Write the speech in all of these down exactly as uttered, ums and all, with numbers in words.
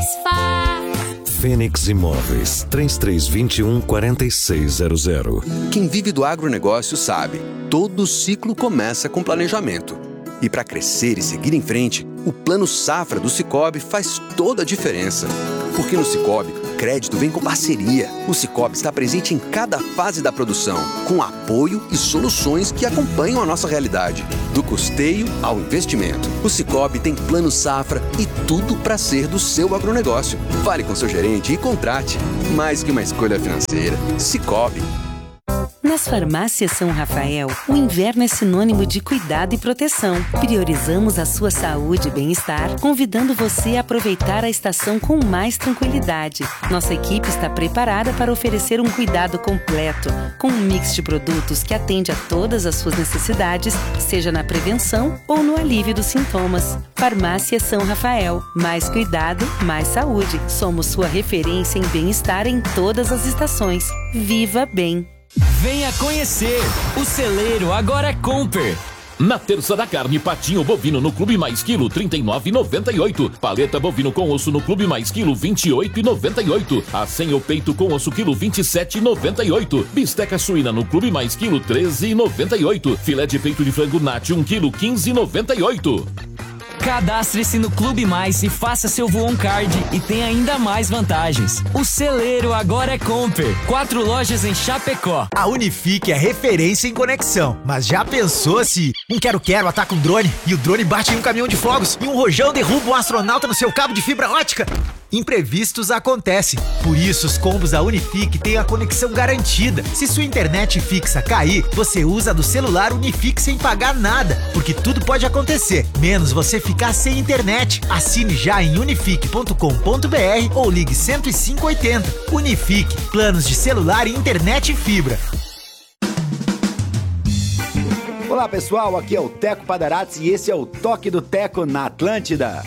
Fênix faz. Fênix Imóveis, três três dois um, quatro seis zero zero. Quem vive do agronegócio sabe, todo ciclo começa com planejamento. E para crescer e seguir em frente, o Plano Safra do Sicoob faz toda a diferença. Porque no Sicoob, crédito vem com parceria. O Sicoob está presente em cada fase da produção, com apoio e soluções que acompanham a nossa realidade. Do custeio ao investimento, o Sicoob tem Plano Safra e tudo para ser do seu agronegócio. Fale com seu gerente e contrate. Mais que uma escolha financeira, Sicoob. Nas farmácias São Rafael, o inverno é sinônimo de cuidado e proteção. Priorizamos a sua saúde e bem-estar, convidando você a aproveitar a estação com mais tranquilidade. Nossa equipe está preparada para oferecer um cuidado completo, com um mix de produtos que atende a todas as suas necessidades, seja na prevenção ou no alívio dos sintomas. Farmácia São Rafael. Mais cuidado, mais saúde. Somos sua referência em bem-estar em todas as estações. Viva bem! Venha conhecer! O celeiro agora é Comper. Na terça da carne, patinho bovino no Clube Mais Quilo, trinta e nove reais e noventa e oito centavos. Paleta bovino com osso no Clube Mais Quilo, vinte e oito reais e noventa e oito centavos. Acém ou peito com osso quilo, vinte e sete reais e noventa e oito centavos. Bisteca suína no Clube Mais Quilo, treze reais e noventa e oito centavos. Filé de peito de frango Nati, um quilo, quinze reais e noventa e oito centavos. Cadastre-se no Clube Mais e faça seu Voon Card e tem ainda mais vantagens. O celeiro agora é Comper. Quatro lojas em Chapecó. A Unifique é referência em conexão. Mas já pensou se um quero-quero ataca um drone e o drone bate em um caminhão de fogos e um rojão derruba um astronauta no seu cabo de fibra ótica? Imprevistos acontecem. Por isso, os combos da Unifique têm a conexão garantida. Se sua internet fixa cair, você usa do celular Unifique sem pagar nada, porque tudo pode acontecer, menos você ficar sem internet. Assine já em unifique ponto com ponto br ou ligue cento e cinco oitenta. Unifique, planos de celular e internet fibra. Olá pessoal, aqui é o Teco Padarats e esse é o Toque do Teco na Atlântida.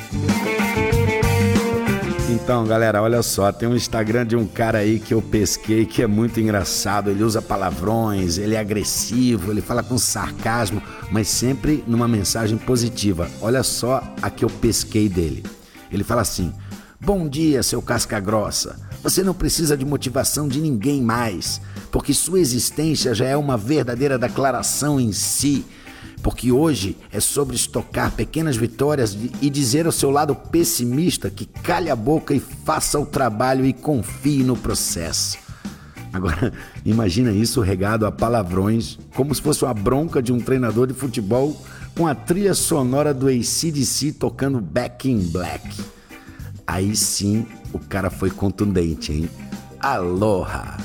Então, galera, olha só, tem um Instagram de um cara aí que eu pesquei que é muito engraçado. Ele usa palavrões, ele é agressivo, ele fala com sarcasmo, mas sempre numa mensagem positiva. Olha só a que eu pesquei dele. Ele fala assim: bom dia, seu casca grossa. Você não precisa de motivação de ninguém mais, porque sua existência já é uma verdadeira declaração em si. Porque hoje é sobre estocar pequenas vitórias e dizer ao seu lado pessimista que calhe a boca e faça o trabalho e confie no processo. Agora, imagina isso regado a palavrões, como se fosse uma bronca de um treinador de futebol com a trilha sonora do A C D C tocando Back in Black. Aí sim, o cara foi contundente, hein? Aloha!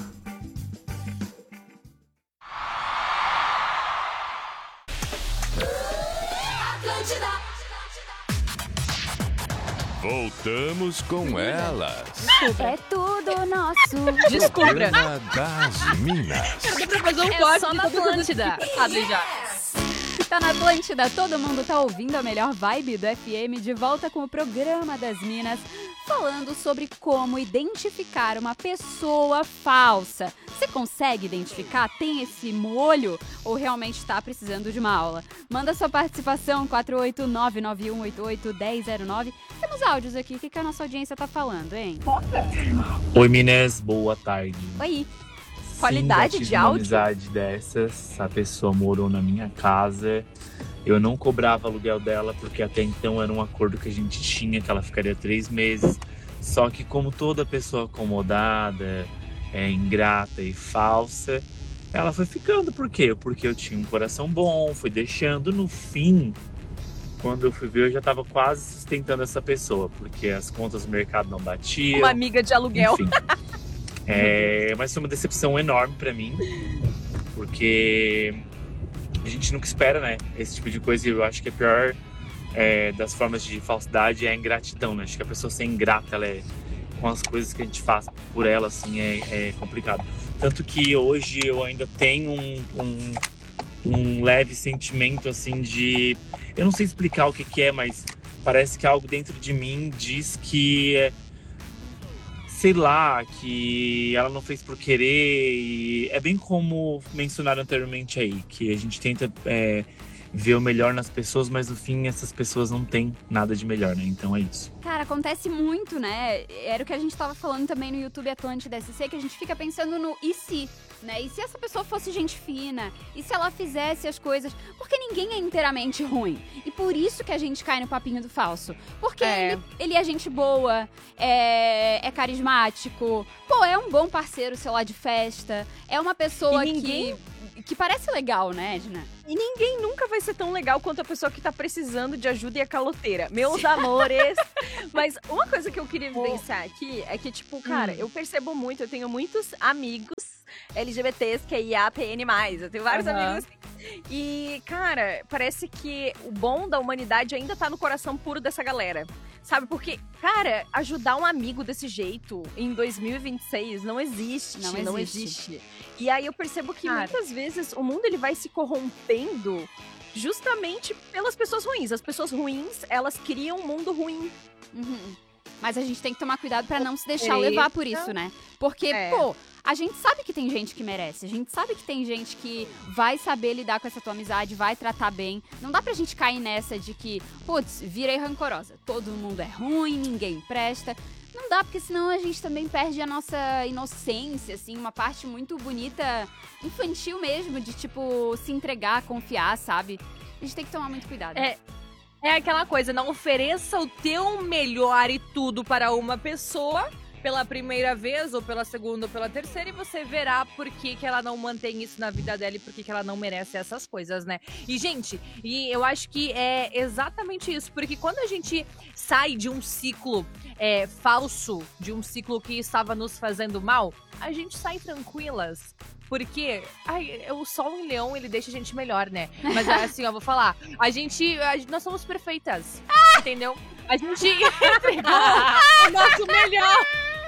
Voltamos com elas. É tudo nosso. Descubra. Das Minas. Dá pra fazer um corte. É só na Atlântida. Adri já. Tá na Atlântida, todo mundo tá ouvindo a melhor vibe do F M, de volta com o programa das Minas, falando sobre como identificar uma pessoa falsa. Você consegue identificar? Tem esse molho? Ou realmente tá precisando de uma aula? Manda sua participação, quatro oito nove nove um oito oito um zero zero nove. Temos áudios aqui, o que, que a nossa audiência tá falando, hein? Oi, Minas, boa tarde. Oi. Qualidade Sim, de áudio? Uma amizade dessas, a pessoa morou na minha casa, eu não cobrava aluguel dela porque até então era um acordo que a gente tinha, que ela ficaria três meses, só que como toda pessoa acomodada, é, ingrata e falsa, ela foi ficando. Por quê? Porque eu tinha um coração bom, fui deixando. No fim, quando eu fui ver, eu já estava quase sustentando essa pessoa, porque as contas do mercado não batiam. Uma amiga de aluguel. Enfim. É, mas foi uma decepção enorme pra mim, porque a gente nunca espera, né, esse tipo de coisa. E eu acho que a pior é, das formas de falsidade é a ingratidão, né? Acho que a pessoa ser ingrata, ela é, com as coisas que a gente faz por ela, assim, é, é complicado. Tanto que hoje eu ainda tenho um, um, um leve sentimento, assim, de... Eu não sei explicar o que que é, mas parece que algo dentro de mim diz que... É, sei lá, que ela não fez por querer. E é bem como mencionaram anteriormente aí, que a gente tenta é, vê o melhor nas pessoas, mas no fim essas pessoas não têm nada de melhor, né? Então é isso. Cara, acontece muito, né? Era o que a gente tava falando também no YouTube Atlântida S C, que a gente fica pensando no e se, né? E se essa pessoa fosse gente fina? E se ela fizesse as coisas? Porque ninguém é inteiramente ruim. E por isso que a gente cai no papinho do falso. Porque É. ele, ele é gente boa, é, é carismático, pô, é um bom parceiro, sei lá, de festa, é uma pessoa E ninguém- que, que parece legal, né, Edna? E ninguém nunca vai ser tão legal quanto a pessoa que tá precisando de ajuda e é caloteira. Meus amores! Mas uma coisa que eu queria evidenciar aqui é que, tipo, cara, Hum. eu percebo muito, eu tenho muitos amigos L G B Ts que é I A P N mais. Eu tenho vários Aham. amigos assim. E, cara, parece que o bom da humanidade ainda tá no coração puro dessa galera. Sabe? Porque, cara, ajudar um amigo desse jeito em dois mil e vinte e seis não existe. Não Não existe. existe. E aí eu percebo que Cara. muitas vezes o mundo ele vai se corrompendo justamente pelas pessoas ruins. As pessoas ruins, elas criam um mundo ruim. Uhum. Mas a gente tem que tomar cuidado pra não se deixar Eita. levar por isso, né? Porque, É. pô, a gente sabe que tem gente que merece. A gente sabe que tem gente que vai saber lidar com essa tua amizade, vai tratar bem. Não dá pra gente cair nessa de que, putz, virei rancorosa. Todo mundo é ruim, ninguém presta. Não dá, porque senão a gente também perde a nossa inocência, assim, uma parte muito bonita, infantil mesmo, de, tipo, se entregar, confiar, sabe? A gente tem que tomar muito cuidado. É. É aquela coisa, não ofereça o teu melhor e tudo para uma pessoa pela primeira vez, ou pela segunda, ou pela terceira, e você verá por que, que ela não mantém isso na vida dela e por que, que ela não merece essas coisas, né? E, gente, e eu acho que é exatamente isso, porque quando a gente sai de um ciclo é, falso, de um ciclo que estava nos fazendo mal, a gente sai tranquilas. Porque ai, o sol em leão, ele deixa a gente melhor, né? Mas assim, ó, vou falar. A gente, a gente- nós somos perfeitas, entendeu? A gente entregou o nosso melhor.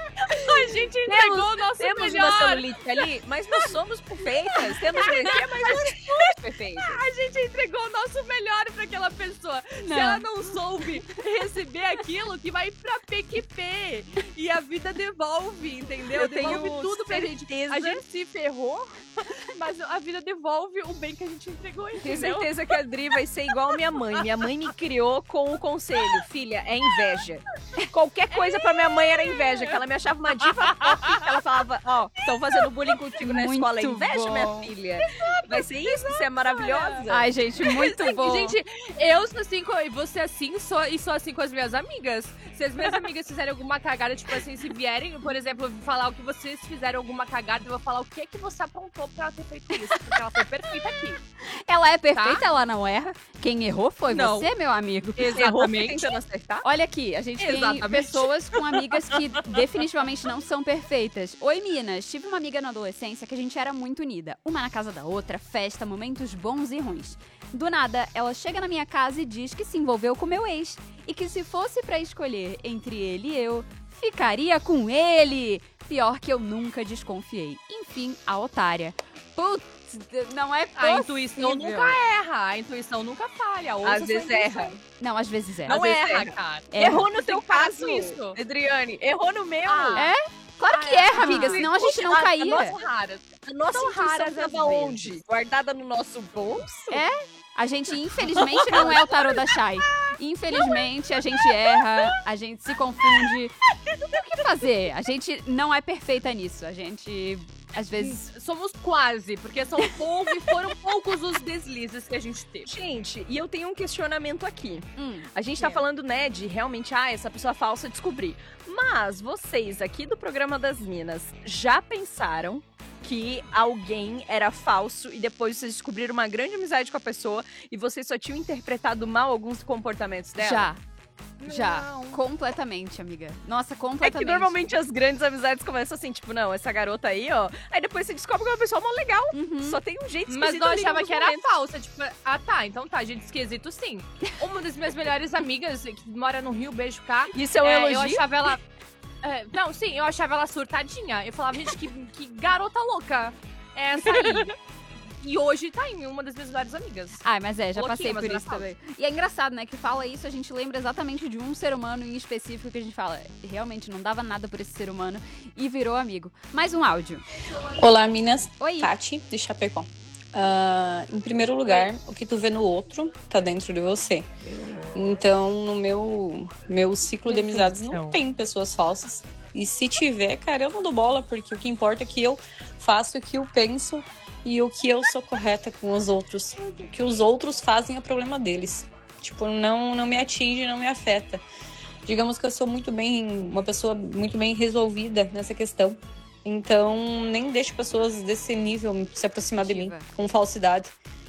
A gente entregou o nosso temos melhor. uma celulite ali, mas nós somos perfeitas. Temos grecia, mas nós somos perfeitas. A gente entregou o nosso melhor pra aquela pessoa. Se Não. ela não soube receber aquilo, que vai pra P Q P. E a vida devolve, entendeu? Eu devolve tenho tudo pra gente. certeza- A gente se ferrou, mas a vida devolve o bem que a gente entregou, Tenho entendeu? certeza que a Dri vai ser igual a minha mãe. Minha mãe me criou com o conselho: filha, é inveja. Qualquer coisa pra minha mãe era inveja, que ela me achava uma diva pop, que ela falava: ó, estão fazendo bullying contigo na Muito escola, é inveja, bom. minha filha. Vai ser isso? Você é maravilhosa. Ai, gente, muito bom. Gente, eu sou assim com, e você assim, sou, e sou assim com as minhas amigas. Se as minhas amigas fizerem alguma cagada, tipo assim, se vierem, por exemplo, falar o que vocês fizeram alguma cagada, eu vou falar o que é que você aprontou pra ela ter feito isso, porque ela foi perfeita aqui. Ela é perfeita, Tá? ela não erra. Quem errou foi Não. você, meu amigo. Errou tentando acertar? Olha aqui, a gente Exatamente. tem pessoas com amigas que definitivamente não são perfeitas. Oi, Minas. Tive uma amiga na adolescência que a gente era muito unida. Uma na casa da outra, festa, momentos bons e ruins. Do nada, ela chega na minha casa e diz que se envolveu com meu ex. E que se fosse pra escolher entre ele e eu, ficaria com ele. Pior que eu nunca desconfiei. Enfim, a otária. Putz, não é possível. A intuição nunca erra, a intuição nunca falha. ouça Às sua vezes intuição. erra. Não, às vezes é. Não Às vezes erra, erra. cara. Erra. Errou no teu caso, Faço isso. Adriane. Errou no meu. Ah. É? Claro que erra, amiga, senão a gente não A- caía. A nossa, raras. a nossa São intuição raras as tava vezes. onde? Guardada no nosso bolso? É? A gente, infelizmente, não é o tarô da Shai. Infelizmente, a gente erra, a gente se confunde. Não tem o que fazer. A gente não é perfeita nisso. A gente, às vezes... Somos quase, porque são poucos, foram poucos os deslizes que a gente teve. Gente, e eu tenho um questionamento aqui. Hum, A gente tá é. falando, né, de realmente, ah, essa pessoa falsa descobrir. Mas vocês aqui do programa das Minas já pensaram que alguém era falso e depois vocês descobriram uma grande amizade com a pessoa e vocês só tinham interpretado mal alguns comportamentos dela? Já. Já. Não. Completamente, amiga. Nossa, É completamente. que normalmente as grandes amizades começam assim, tipo, não, essa garota aí, ó. Aí depois você descobre que é uma pessoa mó legal. Uhum. Só tem um jeito Mas esquisito não ali em achava alguns que era momentos. falsa. Tipo, ah tá, então tá, gente esquisito sim. Uma das minhas melhores amigas, que mora no Rio, beijo cá. Isso é um é, elogio? Eu achava ela. É, não, sim, eu achava ela surtadinha. Eu falava, gente, que, que garota louca é essa aí. E hoje tá em uma das minhas melhores amigas. Ai, mas é, já Louquinha, passei mas por era isso falso. também. E é engraçado, né, que fala isso, a gente lembra exatamente de um ser humano em específico que a gente fala, realmente não dava nada por esse ser humano e virou amigo. Mais um áudio. Olá, Minas. Oi. Tati, de Chapecó. Uh, em primeiro lugar, o que tu vê no outro tá dentro de você. Então, no meu, meu ciclo de amizades não tem pessoas falsas. E se tiver, cara, eu não dou bola, porque o que importa é que eu faço o que eu penso e o que eu sou correta com os outros. O que os outros fazem é problema deles. Tipo, não, não me atinge, não me afeta. Digamos que eu sou muito bem, uma pessoa muito bem resolvida nessa questão. Então, nem deixo pessoas desse nível se aproximar de mim com falsidade.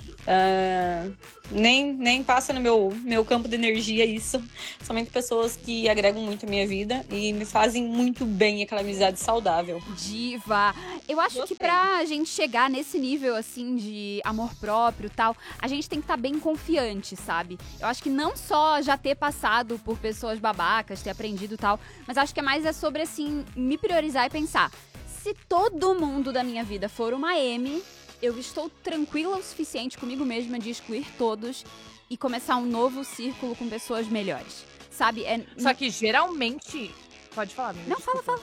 Uh, nem, nem passa no meu, meu campo de energia isso. Somente pessoas que agregam muito a minha vida e me fazem muito bem aquela amizade saudável. Diva! Eu acho Gostei. que pra gente chegar nesse nível, assim, de amor próprio e tal, a gente tem que estar tá bem confiante, sabe? Eu acho que não só já ter passado por pessoas babacas, ter aprendido e tal, mas acho que é mais é sobre, assim, me priorizar e pensar... Se todo mundo da minha vida for uma M, eu estou tranquila o suficiente comigo mesma de excluir todos e começar um novo círculo com pessoas melhores. Sabe? É... Só que geralmente... Pode falar, amiga. Não, fala, fala.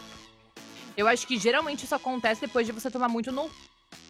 Eu acho que geralmente isso acontece depois de você tomar muito no...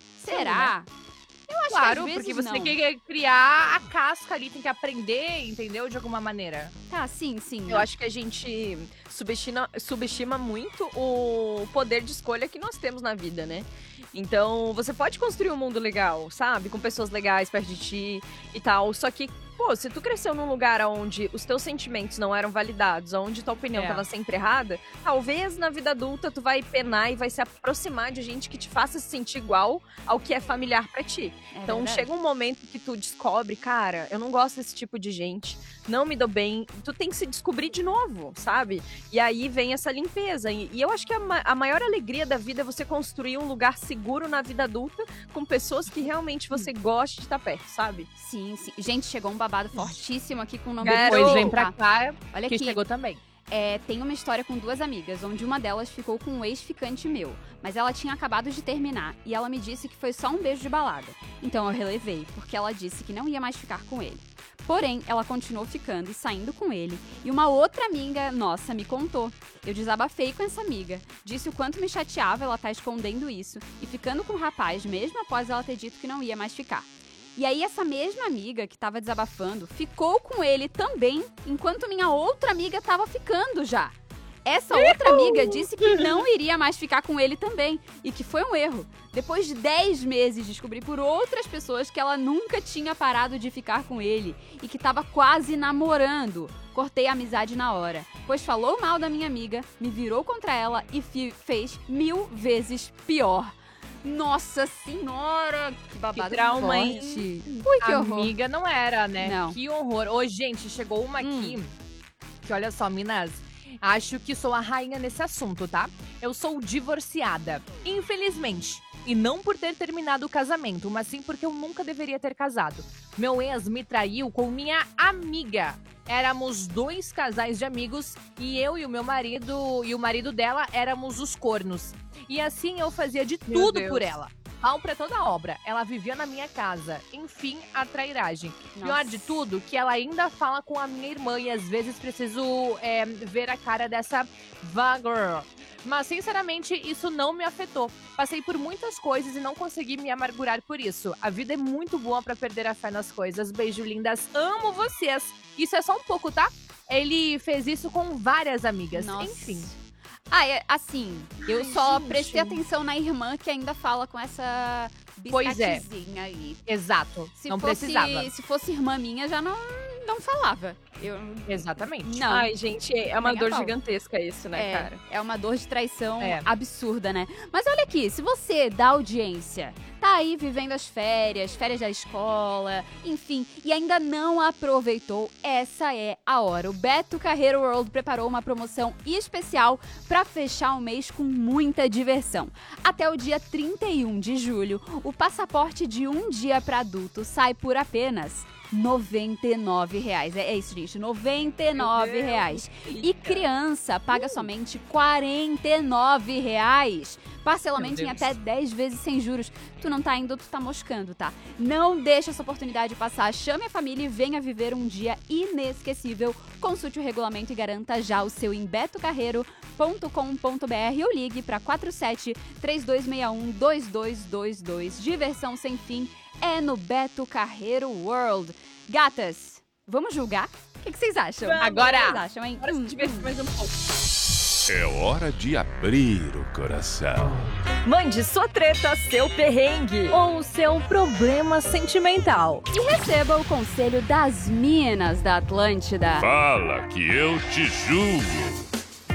Será? Né? Eu acho claro, que às vezes porque você não. tem que criar a casca ali, tem que aprender, entendeu? De alguma maneira. Tá, sim, sim. Eu acho que a gente subestima, subestima muito o poder de escolha que nós temos na vida, né? Então, você pode construir um mundo legal, sabe? Com pessoas legais perto de ti e tal. Só que, pô, se tu cresceu num lugar onde os teus sentimentos não eram validados, onde tua opinião É. tava sempre errada, talvez na vida adulta tu vai penar e vai se aproximar de gente que te faça se sentir igual ao que é familiar pra ti. É então, verdade. chega um momento que tu descobre, cara, eu não gosto desse tipo de gente, não me dou bem. Tu tem que se descobrir de novo, sabe? E aí vem essa limpeza. E, e eu acho que a, ma- a maior alegria da vida é você construir um lugar seguro na vida adulta com pessoas que realmente você gosta de estar perto, sabe? Sim, sim. Gente, chegou um babado fortíssimo aqui com o nome Depois do vem pra cá, Olha que aqui. chegou também. É, tem uma história com duas amigas, onde uma delas ficou com um ex-ficante meu. Mas ela tinha acabado de terminar, e ela me disse que foi só um beijo de balada. Então eu relevei, porque ela disse que não ia mais ficar com ele. Porém, ela continuou ficando e saindo com ele, e uma outra amiga nossa me contou. Eu desabafei com essa amiga, disse o quanto me chateava ela estar escondendo isso, e ficando com o rapaz, mesmo após ela ter dito que não ia mais ficar. E aí essa mesma amiga que tava desabafando ficou com ele também, enquanto minha outra amiga tava ficando já. Essa outra amiga disse que não iria mais ficar com ele também, e que foi um erro. Depois de dez meses, descobri por outras pessoas que ela nunca tinha parado de ficar com ele e que tava quase namorando. Cortei a amizade na hora, pois falou mal da minha amiga, me virou contra ela e fi- fez mil vezes pior. Nossa senhora, que babado Que trauma, hein? forte. Ui, que horror. Amiga não era, né? Não. Que horror. Ô, gente, chegou uma aqui que, olha só, Minas, acho que sou a rainha nesse assunto, tá? Eu sou divorciada, infelizmente. E não por ter terminado o casamento, mas sim porque eu nunca deveria ter casado. Meu ex me traiu com minha amiga. Éramos dois casais de amigos e eu e o meu marido e o marido dela éramos os cornos. E assim eu fazia de Meu tudo Deus. por ela. Pau pra toda obra. Ela vivia na minha casa. Enfim, a trairagem. Nossa. Pior de tudo, que ela ainda fala com a minha irmã e às vezes preciso é, ver a cara dessa vagirl. Mas, sinceramente, isso não me afetou. Passei por muitas coisas e não consegui me amargurar por isso. A vida é muito boa pra perder a fé nas coisas. Beijo, lindas. Amo vocês. Isso é só um pouco, tá? Ele fez isso com várias amigas. Nossa. Enfim. Ah, é, assim, eu Ai, só gente. prestei atenção na irmã que ainda fala com essa Pois é. biscatezinha aí. Exato. Se não fosse, precisava. Se fosse irmã minha, já não, não falava. Eu, Exatamente. não. Ai, gente, é uma Nem a dor pau. gigantesca isso, né, é, cara? é uma dor de traição É. absurda, né? Mas olha aqui, se você da audiência tá aí vivendo as férias, férias da escola, enfim, e ainda não aproveitou, essa é a hora. O Beto Carreiro World preparou uma promoção especial para fechar o mês com muita diversão. Até o dia trinta e um de julho, o passaporte de um dia para adulto sai por apenas noventa e nove reais. É isso, gente, noventa e nove reais. E criança paga somente quarenta e nove reais. Parcelamento em Meu Deus. até dez vezes sem juros. Tu não tá indo, tu tá moscando, tá? Não deixa essa oportunidade passar. Chame a família e venha viver um dia inesquecível. Consulte o regulamento e garanta já o seu em beto carreiro ponto com ponto b r ou ligue para quatro sete três dois seis um dois dois dois dois. Diversão sem fim é no Beto Carreiro World. Gatas, vamos julgar? O que, que vocês acham? Vamos. Agora! O que vocês acham, hein? Agora se divertir mais um pouco. É hora de abrir o coração. Mande sua treta, seu perrengue. Ou seu problema sentimental. E receba o conselho das minas da Atlântida. Fala que eu te julgo.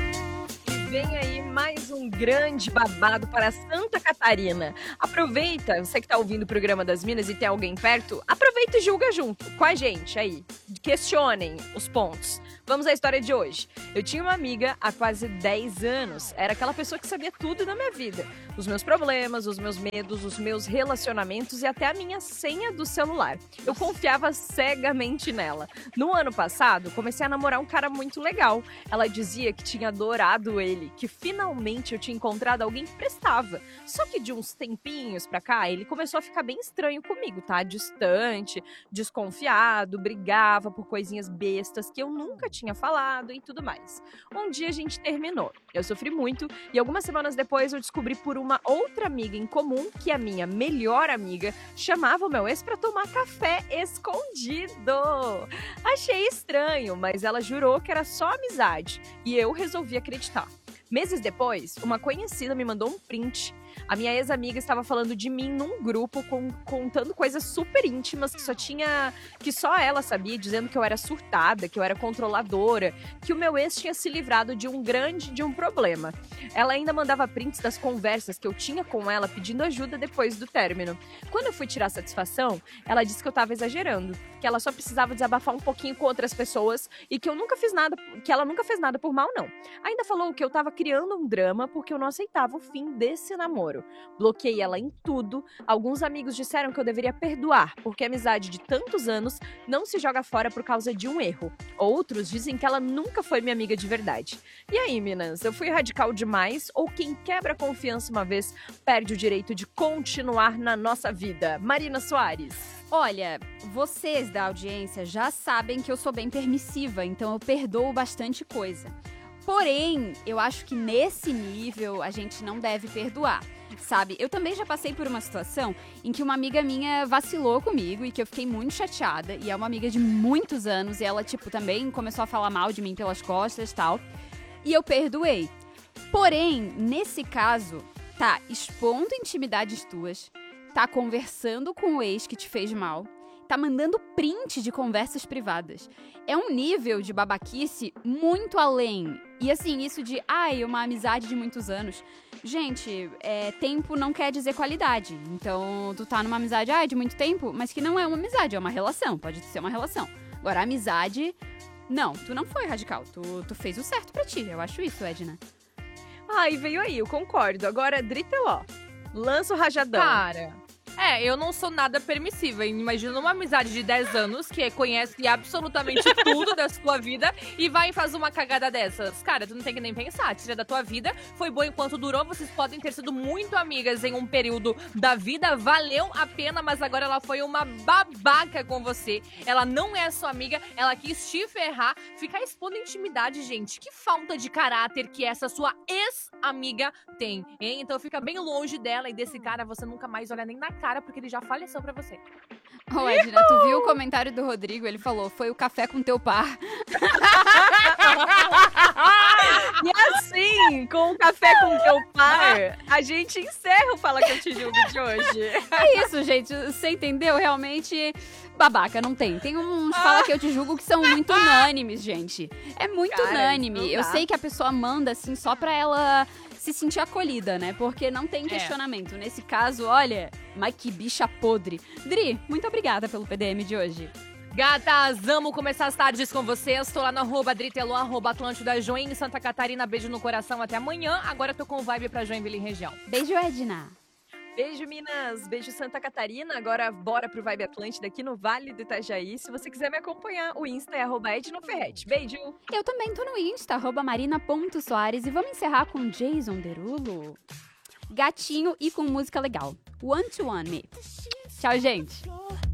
Vem aí mais um grande babado para Santa Catarina. Aproveita, você que tá ouvindo o programa das Minas e tem alguém perto, aproveita e julga junto com a gente aí. Questionem os pontos. Vamos à história de hoje. Eu tinha uma amiga há quase dez anos. Era aquela pessoa que sabia tudo da minha vida. Os meus problemas, os meus medos, os meus relacionamentos e até a minha senha do celular. Eu confiava cegamente nela. No ano passado, comecei a namorar um cara muito legal. Ela dizia que tinha adorado ele, que finalmente eu tinha encontrado alguém que prestava. Só que de uns tempinhos pra cá, ele começou a ficar bem estranho comigo, tá? Distante, desconfiado, brigava por coisinhas bestas que eu nunca tinha falado e tudo mais. Um dia a gente terminou. Eu sofri muito e algumas semanas depois eu descobri por uma outra amiga em comum que a minha melhor amiga chamava o meu ex pra tomar café escondido. Achei estranho, mas ela jurou que era só amizade e eu resolvi acreditar. Meses depois, uma conhecida me mandou um print. A minha ex-amiga estava falando de mim num grupo, com, contando coisas super íntimas que só tinha, que só ela sabia, dizendo que eu era surtada, que eu era controladora, que o meu ex tinha se livrado de um grande, de um problema. Ela ainda mandava prints das conversas que eu tinha com ela pedindo ajuda depois do término. Quando eu fui tirar satisfação, ela disse que eu estava exagerando, que ela só precisava desabafar um pouquinho com outras pessoas e que eu nunca fiz nada, que ela nunca fez nada por mal, não. Ainda falou que eu estava criando um drama porque eu não aceitava o fim desse namoro. Bloqueei ela em tudo. Alguns amigos disseram que eu deveria perdoar, porque a amizade de tantos anos não se joga fora por causa de um erro. Outros dizem que ela nunca foi minha amiga de verdade. E aí, meninas, eu fui radical demais? Ou quem quebra a confiança uma vez perde o direito de continuar na nossa vida? Marina Soares. Olha, vocês da audiência já sabem que eu sou bem permissiva, então eu perdoo bastante coisa. Porém, eu acho que nesse nível a gente não deve perdoar, sabe? Eu também já passei por uma situação em que uma amiga minha vacilou comigo e que eu fiquei muito chateada. E é uma amiga de muitos anos e ela, tipo, também começou a falar mal de mim pelas costas e tal. E eu perdoei. Porém, nesse caso, tá expondo intimidades tuas, tá conversando com o ex que te fez mal, tá mandando print de conversas privadas. É um nível de babaquice muito além. E assim, isso de, ai, uma amizade de muitos anos. Gente, é, tempo não quer dizer qualidade. Então, tu tá numa amizade, ai, de muito tempo, mas que não é uma amizade, é uma relação. Pode ser uma relação. Agora, amizade, não, tu não foi radical. Tu, tu fez o certo pra ti. Eu acho isso, Edna. Ai, veio aí, eu concordo. Agora, Driteló, lança o rajadão. Cara... É, eu não sou nada permissiva. Imagina uma amizade de dez anos que conhece absolutamente tudo da sua vida e vai e faz uma cagada dessas. Cara, tu não tem que nem pensar. Tira da tua vida, foi bom enquanto durou. Vocês podem ter sido muito amigas em um período da vida. Valeu a pena, mas agora ela foi uma babaca com você. Ela não é sua amiga, ela quis te ferrar. Ficar expondo intimidade, gente. Que falta de caráter que essa sua ex-amiga tem, hein? Então fica bem longe dela e desse cara. Você nunca mais olha nem na cara. Cara, porque ele já faleceu pra você. Ô, oh, Edna, tu viu o comentário do Rodrigo? Ele falou, foi o café com teu par. E assim, com o café com teu par, a gente encerra o Fala Que Eu Te Julgo de hoje. É isso, gente. Você entendeu? Realmente... Babaca, não tem. Tem uns Fala Que Eu Te Julgo que são muito unânimes, gente. É muito Cara, unânime. Eu sei que a pessoa manda, assim, só pra ela se sentir acolhida, né? Porque não tem questionamento. É. Nesse caso, olha, mas que bicha podre. Dri, muito obrigada pelo P D M de hoje. Gatas, amo começar as tardes com vocês. Tô lá no arroba Driteló, arroba Atlântida Join, em Santa Catarina. Beijo no coração, até amanhã. Agora tô com vibe pra Joinville região. Beijo, Edna. Beijo, Minas. Beijo, Santa Catarina. Agora bora pro Vibe Atlântida aqui no Vale do Itajaí. Se você quiser me acompanhar, o Insta é arroba Ednoferrete. Beijo. Eu também tô no Insta, arroba marina.soares. E vamos encerrar com Jason Derulo. Gatinho e com música legal. One to One Me. Tchau, gente.